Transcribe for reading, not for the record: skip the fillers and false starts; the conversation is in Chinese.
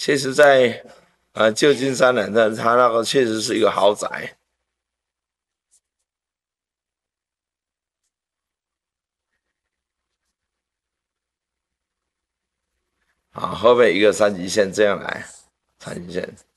其实在旧金山呢，它那个确实是一个豪宅。啊，后面一个三级线这样来，三级线。